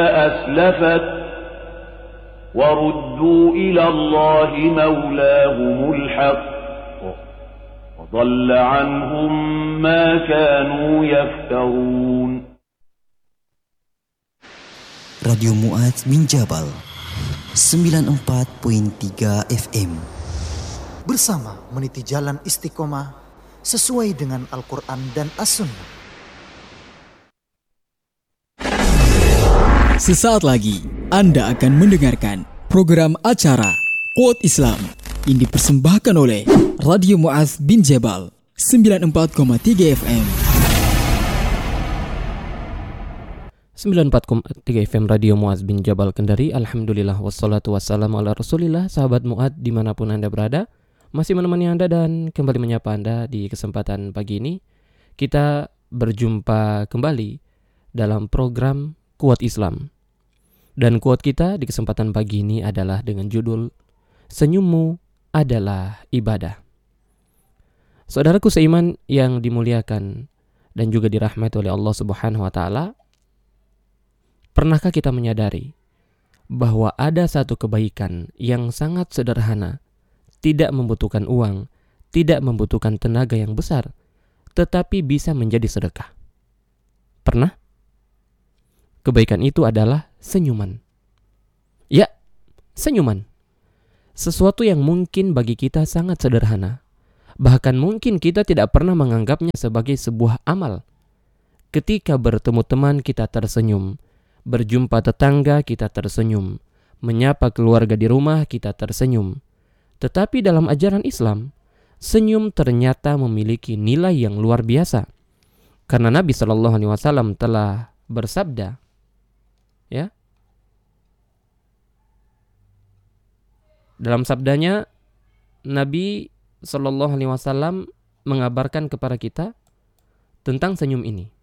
أسلفت وردوا إلى الله مولاهم الحق وضل عنهم ما كانوا يفترون. Radio Mu'adz bin Jabal 94.3 FM bersama meniti jalan istiqomah sesuai dengan Al-Quran dan As-Sunnah. Sesaat lagi Anda akan mendengarkan program acara Quote Islam yang dipersembahkan oleh Radio Mu'adz bin Jabal 94.3 FM. 94,3 FM Radio Mu'adz bin Jabal Kendari. Alhamdulillah wassalatu wassalamu ala rasulillah. Sahabat Mu'adz dimanapun Anda berada, masih menemani Anda dan kembali menyapa Anda di kesempatan pagi ini. Kita berjumpa kembali dalam program Quote Islam. Dan quote kita di kesempatan pagi ini adalah dengan judul Senyummu adalah ibadah. Saudaraku seiman yang dimuliakan dan juga dirahmati oleh Allah Subhanahu wa taala, pernahkah kita menyadari bahwa ada satu kebaikan yang sangat sederhana, tidak membutuhkan uang, tidak membutuhkan tenaga yang besar, tetapi bisa menjadi sedekah? Pernah? Kebaikan itu adalah senyuman. Ya, senyuman. Sesuatu yang mungkin bagi kita sangat sederhana. Bahkan mungkin kita tidak pernah menganggapnya sebagai sebuah amal. Ketika bertemu teman kita tersenyum, berjumpa tetangga kita tersenyum, menyapa keluarga di rumah kita tersenyum. Tetapi dalam ajaran Islam, senyum ternyata memiliki nilai yang luar biasa. Karena Nabi SAW telah bersabda, ya, dalam sabdanya Nabi SAW mengabarkan kepada kita tentang senyum ini.